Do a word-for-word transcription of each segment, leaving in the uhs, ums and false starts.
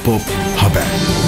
Pop Haber.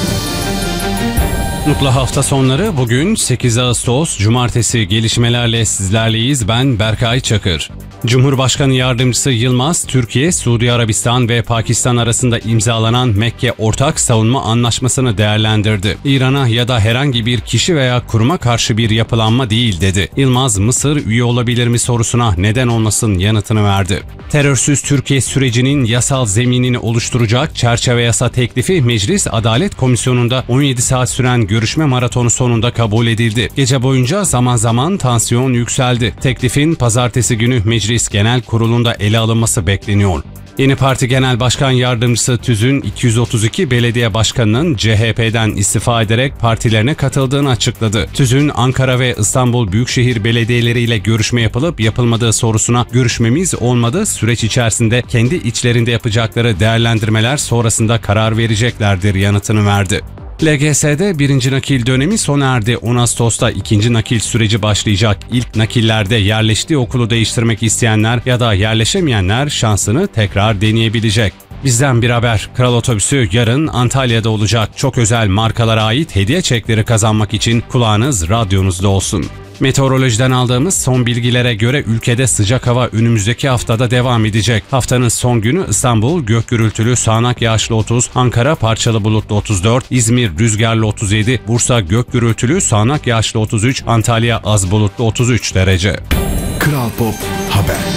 Mutlu hafta sonları. Bugün sekiz Ağustos Cumartesi, gelişmelerle sizlerleyiz. Ben Berkay Çakır. Cumhurbaşkanı Yardımcısı Yılmaz, Türkiye, Suudi Arabistan ve Pakistan arasında imzalanan Mekke Ortak Savunma Anlaşması'nı değerlendirdi. İran'a ya da herhangi bir kişi veya kuruma karşı bir yapılanma değil dedi. Yılmaz, Mısır üye olabilir mi sorusuna neden olmasın yanıtını verdi. Terörsüz Türkiye sürecinin yasal zeminini oluşturacak çerçeve yasa teklifi Meclis Adalet Komisyonu'nda on yedi saat süren görüşme maratonu sonunda kabul edildi. Gece boyunca zaman zaman tansiyon yükseldi. Teklifin pazartesi günü Meclis Genel Kurulu'nda ele alınması bekleniyor. Yeni Parti Genel Başkan Yardımcısı TÜZ'ün iki yüz otuz iki belediye başkanının C H P'den istifa ederek partilerine katıldığını açıkladı. TÜZ'ün Ankara ve İstanbul Büyükşehir belediyeleriyle görüşme yapılıp yapılmadığı sorusuna görüşmemiz olmadı, süreç içerisinde kendi içlerinde yapacakları değerlendirmeler sonrasında karar vereceklerdir yanıtını verdi. L G S'de birinci nakil dönemi sona erdi. on Ağustos'ta ikinci nakil süreci başlayacak. İlk nakillerde yerleştiği okulu değiştirmek isteyenler ya da yerleşemeyenler şansını tekrar deneyebilecek. Bizden bir haber. Kral Otobüsü yarın Antalya'da olacak. Çok özel markalara ait hediye çekleri kazanmak için kulağınız radyonuzda olsun. Meteorolojiden aldığımız son bilgilere göre ülkede sıcak hava önümüzdeki haftada devam edecek. Haftanın son günü İstanbul gök gürültülü sağanak yağışlı otuz, Ankara parçalı bulutlu otuz dört, İzmir rüzgarlı otuz yedi, Bursa gök gürültülü sağanak yağışlı otuz üç, Antalya az bulutlu otuz üç derece. Kral Pop Haber.